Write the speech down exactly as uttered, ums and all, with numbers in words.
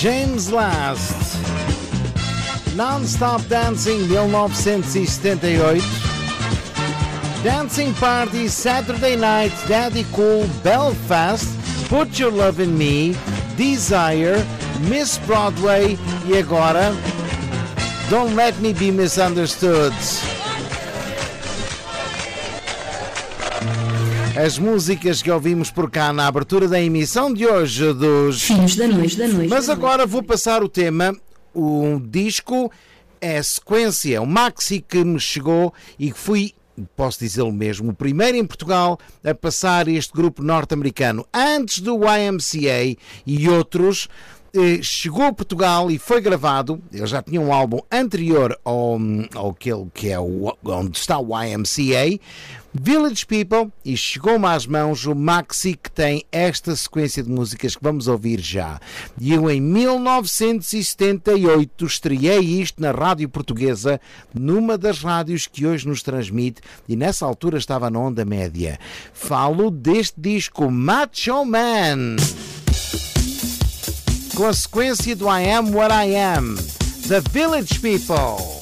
James Last, Non-Stop Dancing, mil novecentos e setenta e oito. Dancing Party, Saturday Night, Daddy Cool, Belfast, Put Your Love in Me, Desire, Miss Broadway e agora Don't Let Me Be Misunderstood. As músicas que ouvimos por cá na abertura da emissão de hoje dos Filhos da Noite, da Noite. Mas agora vou passar o tema. O disco é sequência, um maxi que me chegou e que fui, posso dizê-lo mesmo, o primeiro em Portugal a passar este grupo norte-americano. Antes do Y M C A e outros, eh, chegou a Portugal e foi gravado. Eu já tinha um álbum anterior ao, ao que, que é o, onde está o Y M C A, Village People, e chegou-me às mãos o maxi que tem esta sequência de músicas que vamos ouvir já. E eu em mil novecentos e setenta e oito estreiei isto na rádio portuguesa, numa das rádios que hoje nos transmite, e nessa altura estava na onda média. Falo deste disco Macho Man, com a sequência do I Am What I Am, The Village People.